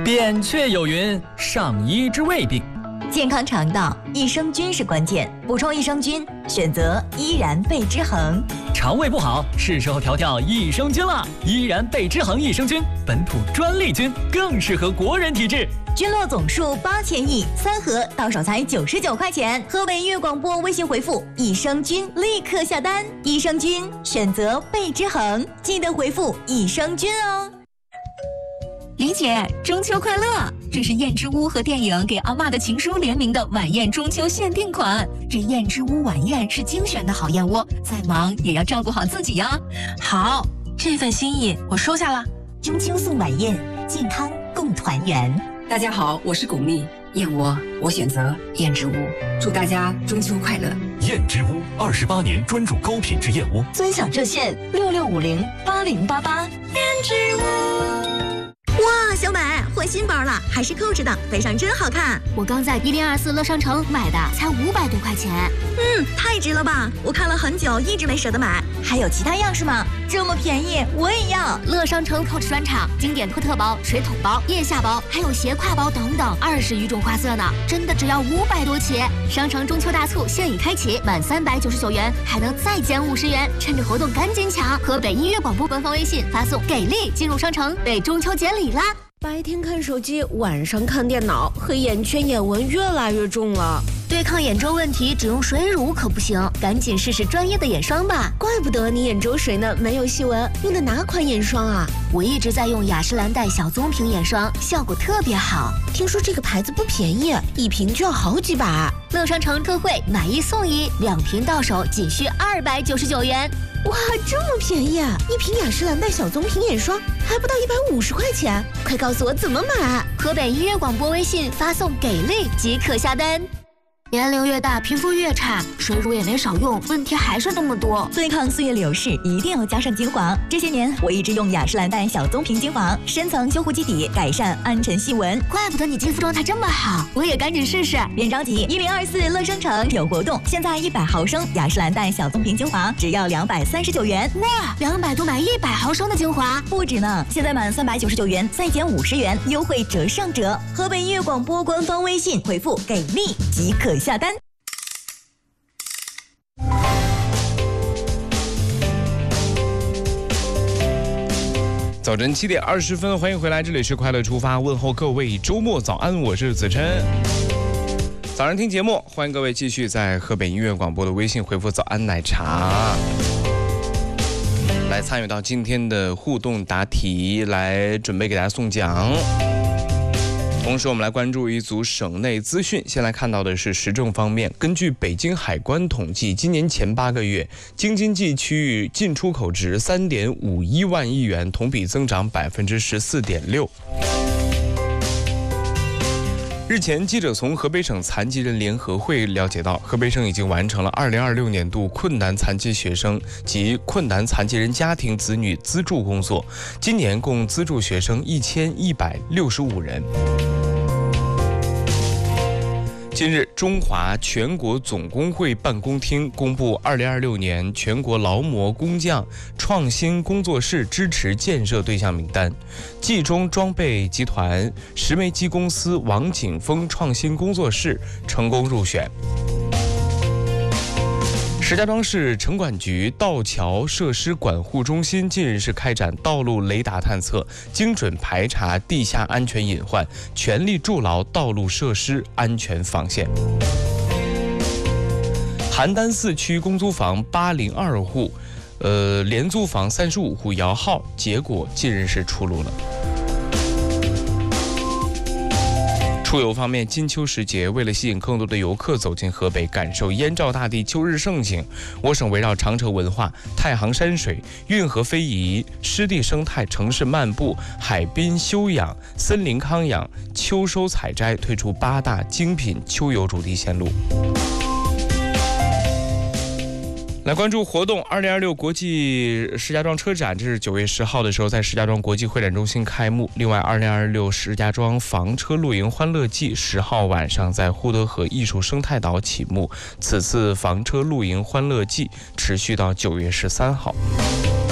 扁鹊有云：上医治未病。 健康肠道，益生菌是关键，补充益生菌，选择依然贝之恒。 肠胃不好，是时候调调益生菌了。依然贝之恒益生菌，本土专利菌，更适合国人体质。 菌落总数8000亿，3盒到手才99块钱。河北音乐广播微信回复益生菌，立刻下单。益生菌选择贝之恒，记得回复益生菌哦。 李姐，中秋快乐！这是燕之屋和电影《给阿嬷的情书》联名的晚宴中秋限定款。这燕之屋晚宴是精选的好燕窝，再忙也要照顾好自己呀。 好，这份心意我收下了。 中秋送晚宴，健康共团圆。 大家好，我是巩俐，燕窝我选择燕之屋，祝大家中秋快乐。 燕之屋28年专注高品质燕窝， 尊享热线66508088。燕之屋。哇，小美换新包了，还是扣着的，背上真好看。 我刚在1024乐商城买的，才500多块钱。 太值了吧！我看了很久，一直没舍得买。还有其他样式吗？这么便宜，我也要。 乐商城扣纸专场，经典托特包、水桶包、腋下包，还有斜挎包等等，20余种花色呢，真的只要500多起。商城中秋大促现已开启，满399元还能再减50元，趁着活动赶紧抢！河北音乐广播官方微信发送“给力”进入商城，为中秋节礼啦！ 白天看手机，晚上看电脑，黑眼圈、眼纹越来越重了。 对抗眼周问题，只用水乳可不行，赶紧试试专业的眼霜吧。 怪不得你眼周水呢没有细纹，用的哪款眼霜啊？ 我一直在用雅诗兰黛小棕瓶眼霜，效果特别好。 听说这个牌子不便宜，一瓶就要好几百。 乐商城特惠，买1送1，2瓶到手仅需299元。 哇，这么便宜啊！一瓶雅诗兰黛小棕瓶眼霜还不到150块钱，快告诉我怎么买！ 河北音乐广播微信发送“给力”即可下单。年龄越大，皮肤越差，水乳也没少用，问题还是那么多。 对抗岁月流逝，一定要加上精华。这些年，我一直用雅诗兰黛小棕瓶精华，深层修护基底，改善暗沉细纹。 怪不得你肌肤状态这么好，我也赶紧试试。 别着急，1024乐商城有活动，现在100毫升雅诗兰黛小棕瓶精华只要239元。 哇，200多买100毫升的精华， 不止呢！现在满399元再减50元，优惠折上折。河北音乐广播官方微信回复“给力”即可下单。 早晨7点20分，欢迎回来，这里是快乐出发，问候各位周末早安，我是子琛。早上听节目，欢迎各位继续在河北音乐广播的微信回复早安奶茶，来参与到今天的互动答题，来准备给大家送奖。同时我们来关注一组省内资讯，先来看到的是时政方面。根据北京海关统计，今年前8个月京津冀区域进出口值3.51万亿元，同比增长14.6%。日前，记者从河北省残疾人联合会了解到，河北省已经完成了2026年度困难残疾学生及困难残疾人家庭子女资助工作，今年共资助学生1165人。近日，中华全国总工会办公厅公布2026年全国劳模工匠创新工作室支持建设对象名单，冀中装备集团石煤机公司王景峰创新工作室成功入选。石家庄市城管局道桥设施管护中心近日是开展道路雷达探测，精准排查地下安全隐患，全力筑牢道路设施安全防线。邯郸4区公租房802户，廉租房35户摇号结果近日是出炉了。出游方面，金秋时节，为了吸引更多的游客走进河北，感受燕赵大地秋日盛景，我省围绕长城文化、太行山水、运河非遗、湿地生态、城市漫步、海滨休养、森林康养、秋收采摘，推出8大精品秋游主题线路。来关注活动，2026国际石家庄车展，这是9月10号的时候在石家庄国际会展中心开幕。另外，2026石家庄房车露营欢乐季10号晚上在呼德河艺术生态岛启幕。此次房车露营欢乐季持续到9月13号。